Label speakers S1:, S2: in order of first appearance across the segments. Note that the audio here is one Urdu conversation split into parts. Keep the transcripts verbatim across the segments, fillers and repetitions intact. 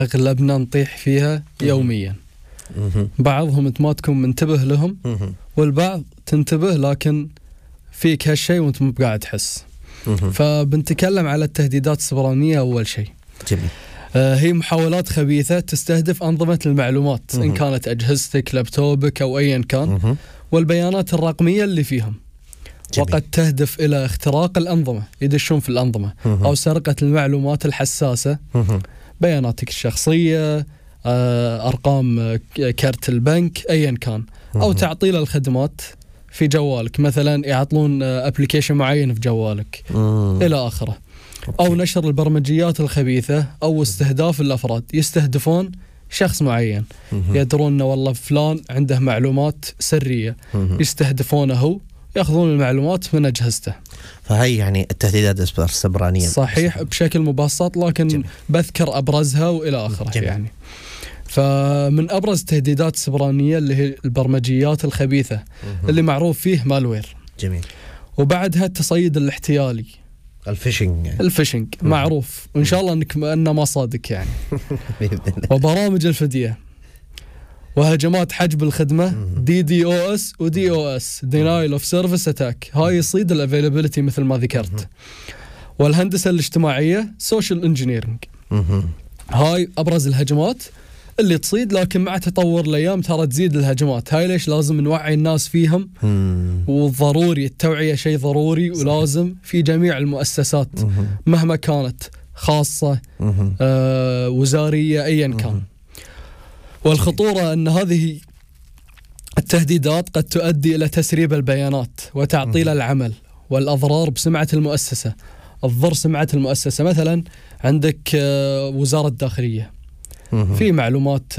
S1: أغلبنا نطيح فيها يوميا. بعضهم أنت ما تكون منتبه لهم، والبعض تنتبه لكن فيك هالشيء وأنت مو قاعد تحس. فبنتكلم على التهديدات السبرانية. أول شيء
S2: جميل.
S1: آه هي محاولات خبيثة تستهدف أنظمة المعلومات، مه. إن كانت أجهزتك، لابتوبك أو أيا كان، مه. والبيانات الرقمية اللي فيهم. جميل. وقد تهدف إلى اختراق الأنظمة، يدشون في الأنظمة، مه. أو سرقة المعلومات الحساسة، مه. بياناتك الشخصية، آه أرقام كارت البنك أيا كان، مه. أو تعطيل الخدمات في جوالك، مثلا يعطلون أبليكيشن معين في جوالك، مه. إلى آخره. أو نشر البرمجيات الخبيثة، أو استهداف الأفراد، يستهدفون شخص معين، يدرون أنه والله فلان عنده معلومات سرية، يستهدفونه هو، يأخذون المعلومات من أجهزته.
S2: فهي يعني التهديدات السبرانية.
S1: صحيح، بشكل مبسط، لكن جميل. بذكر أبرزها وإلى آخره. جميل. يعني فمن أبرز التهديدات السبرانية اللي هي البرمجيات الخبيثة، مه. اللي معروف فيه مالوير.
S2: جميل.
S1: وبعدها التصيد الاحتيالي،
S2: الفيشنج يعني.
S1: الفيشنج معروف، وإن شاء الله أنك أنه ما صادق يعني. وبرامج الفدية، وهجمات حجب الخدمة، دي دي او اس ودي او اس denial of service attack، هاي يصيد الافيلابيلتي مثل ما ذكرت. والهندسة الاجتماعية social engineering، هاي أبرز الهجمات اللي تصيد، لكن مع تطور الأيام ترى تزيد الهجمات. هاي ليش لازم نوعي الناس فيهم، وضروري التوعية شيء ضروري، ولازم في جميع المؤسسات مهما كانت، خاصة آه وزارية أيا كان. والخطورة أن هذه التهديدات قد تؤدي إلى تسريب البيانات وتعطيل العمل، والأضرار بسمعة المؤسسة، الضر سمعة المؤسسة. مثلا عندك آه وزارة الداخلية، في معلومات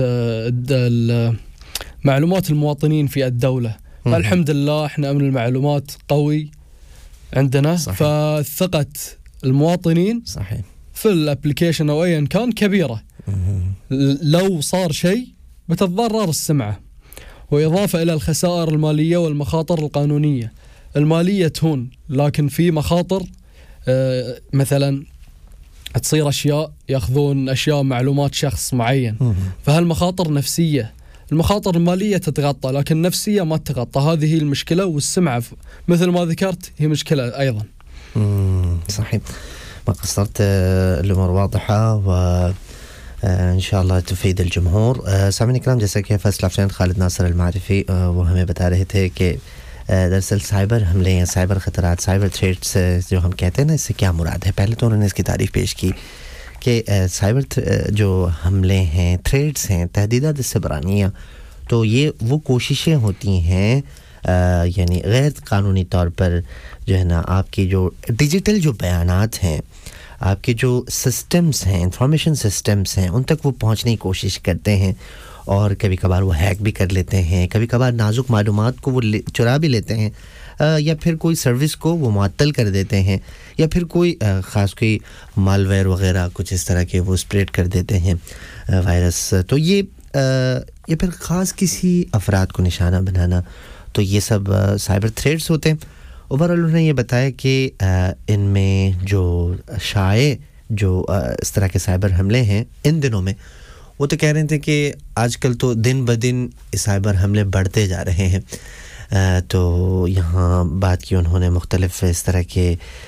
S1: معلومات المواطنين في الدولة، الحمد لله احنا أمن المعلومات قوي عندنا. صحيح. فثقة المواطنين صحيح. في الابليكيشن أو أيا كان كبيرة، لو صار شيء بتتضرر السمعة. وإضافة إلى الخسائر المالية والمخاطر القانونية. المالية تهون، لكن في مخاطر، اه مثلا تصير أشياء، يأخذون أشياء معلومات شخص معين، فهالمخاطر نفسية. المخاطر المالية تتغطى، لكن النفسية ما تتغطى. هذه هي المشكلة. والسمعة مثل ما ذكرت هي مشكلة أيضا.
S2: صحيح، ما قصرت، الأمور واضحة وإن شاء الله تفيد الجمهور. سامعين الكلام، जैसा कि फर्स्ट लेफ्टिनेंट खालिद नासिर अलमारिफी वो हमें बता रहे थे कि दरअसल साइबर हमले या साइबर ख़तरात, साइबर थ्रेट्स जो हम कहते हैं ना, इससे क्या मुराद है। पहले तो उन्होंने इसकी तारीफ़ पेश की कि साइबर जो हमले हैं, थ्रेट्स हैं, तहदीदात सिबरानिया, तो ये वो कोशिशें होती हैं यानी गैर कानूनी तौर पर जो है ना, आपकी जो डिजिटल जो बयानात हैं, आपके जो सिस्टम्स हैं, इंफॉर्मेशन सिस्टम्स हैं, उन तक वो पहुंचने की कोशिश करते हैं। और कभी कभार वो हैक भी कर लेते हैं, कभी कभार नाजुक मालूमात को वो चुरा भी लेते हैं, आ, या फिर कोई सर्विस को वो मुअत्तल कर देते हैं, या फिर कोई आ, ख़ास कोई मालवेयर वगैरह कुछ इस तरह के वो स्प्रेड कर देते हैं वायरस। तो ये आ, या फिर ख़ास किसी अफराद को निशाना बनाना, तो ये सब आ, साइबर थ्रेट्स होते हैं। ओवरऑल उन्होंने ये बताया कि इनमें जो शाये जो आ, इस तरह के साइबर हमले हैं इन दिनों में, वो तो कह रहे थे कि आजकल तो दिन ब दिन साइबर हमले बढ़ते जा रहे हैं। आ, तो यहाँ बात की उन्होंने मुख्तलिफ इस तरह के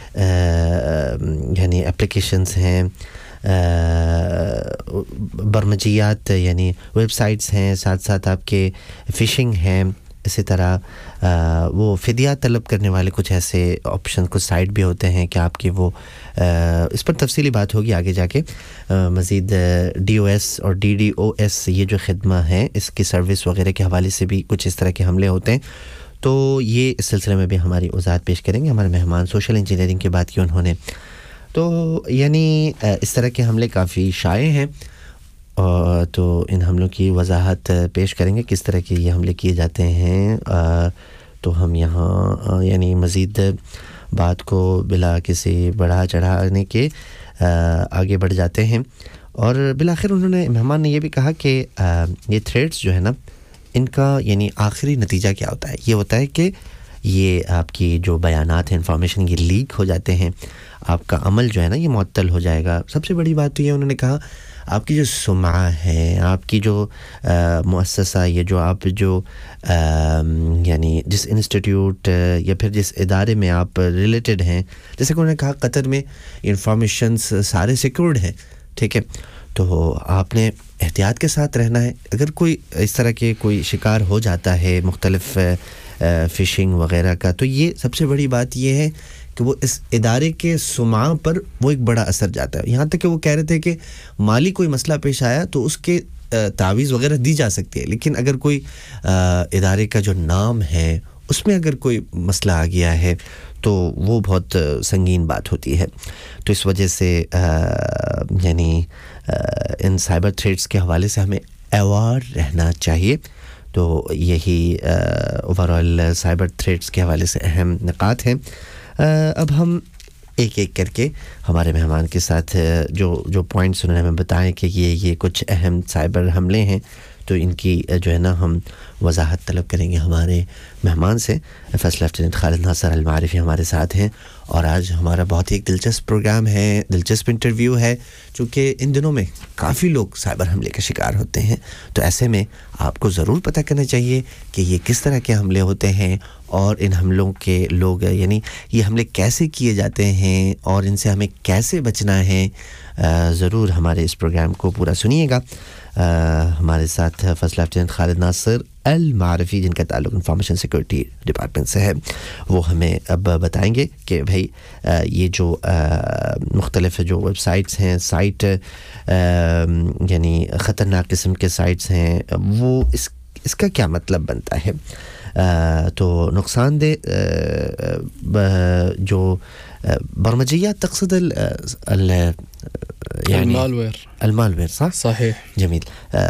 S2: यानी एप्लीकेशंस हैं, बरमजियात यानी वेबसाइट्स हैं, साथ साथ आपके फ़िशिंग हैं, इसी तरह आ, वो फ़िदिया तलब करने वाले कुछ ऐसे ऑप्शन, कुछ साइट भी होते हैं कि आपकी वो आ, इस पर तफसीली बात होगी आगे जाके। मज़ीद डी ओ एस और डी डी ओ एस ये जो खिदमा है, इसकी सर्विस वगैरह के हवाले से भी कुछ इस तरह के हमले होते हैं। तो ये इस सिलसिले में भी हमारी वज़ाहत पेश करेंगे हमारे मेहमान। सोशल इंजीनियरिंग की बात की उन्होंने, तो यानी इस तरह के हमले काफ़ी शाये हैं, और तो इन हमलों की वज़ाहत पेश करेंगे किस तरह के ये हमले किए जाते हैं। आ, तो हम यहाँ यानी मज़ीद बात को बिला किसी बढ़ा चढ़ाने के आ, आगे बढ़ जाते हैं। और बिलाखिर उन्होंने, मेहमान ने ये भी कहा कि आ, ये थ्रेड्स जो है ना, इनका यानी आखिरी नतीजा क्या होता है। ये होता है कि یہ آپ کی جو بیانات ہیں انفارمیشن یہ لیک ہو جاتے ہیں, آپ کا عمل جو ہے نا یہ معطل ہو جائے گا. سب سے بڑی بات تو یہ انہوں نے کہا آپ کی جو سمعہ ہے, آپ کی جو مؤسسہ, یہ جو آپ جو یعنی جس انسٹیٹیوٹ یا پھر جس ادارے میں آپ ریلیٹڈ ہیں, جیسے کہ انہوں نے کہا قطر میں انفارمیشنز سارے سیکیورڈ ہیں, ٹھیک ہے, تو آپ نے احتیاط کے ساتھ رہنا ہے. اگر کوئی اس طرح کے کوئی شکار ہو جاتا ہے مختلف فشنگ وغیرہ کا, تو یہ سب سے بڑی بات یہ ہے کہ وہ اس ادارے کے سمعہ پر وہ ایک بڑا اثر جاتا ہے. یہاں تک کہ وہ کہہ رہے تھے کہ مالی کوئی مسئلہ پیش آیا تو اس کے تعویذ وغیرہ دی جا سکتی ہے, لیکن اگر کوئی ادارے کا جو نام ہے اس میں اگر کوئی مسئلہ آ گیا ہے تو وہ بہت سنگین بات ہوتی ہے. تو اس وجہ سے یعنی ان سائبر تھریٹس کے حوالے سے ہمیں اویئر رہنا چاہیے. تو یہی اوور آل سائبر تھریٹس کے حوالے سے اہم نکات ہیں. اب ہم ایک ایک کر کے ہمارے مہمان کے ساتھ جو جو پوائنٹس انہوں نے ہمیں بتائے کہ یہ یہ کچھ اہم سائبر حملے ہیں, تو ان کی جو ہے نا ہم وضاحت طلب کریں گے ہمارے مہمان سے. فرسٹ لیفٹیننٹ خالد ناصر المعرفی ہمارے ساتھ ہیں, اور آج ہمارا بہت ہی ایک دلچسپ پروگرام ہے, دلچسپ انٹرویو ہے, چونکہ ان دنوں میں کافی لوگ سائبر حملے کا شکار ہوتے ہیں. تو ایسے میں آپ کو ضرور پتہ کرنا چاہیے کہ یہ کس طرح کے حملے ہوتے ہیں, اور ان حملوں کے لوگ یعنی یہ حملے کیسے کیے جاتے ہیں, اور ان سے ہمیں کیسے بچنا ہے. ضرور ہمارے اس پروگرام کو پورا سنیے گا. ہمارے ساتھ فرسٹ لیفٹیننٹ خالد ناصر المعرفی, جن کا تعلق انفارمیشن سیکورٹی ڈپارٹمنٹ سے ہے, وہ ہمیں اب بتائیں گے کہ بھائی یہ جو مختلف جو ویب سائٹس ہیں, سائٹ یعنی خطرناک قسم کے سائٹس ہیں, وہ اس اس کا کیا مطلب بنتا ہے. تو نقصان دہ جو برمجیات تقصد ال ال
S1: يعني المالوير
S2: المالوير صح
S1: صحيح
S2: جميل.